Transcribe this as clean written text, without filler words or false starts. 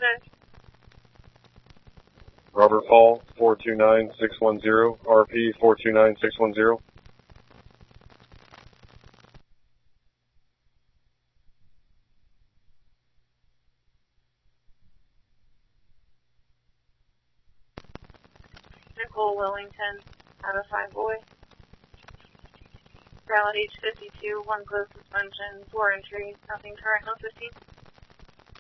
today? Robert Fall, 429610, RP 429610. Nicole Wellington, out of 5 boy. Valid age 52, 1 closed suspension, 4 entries, nothing current, no 15.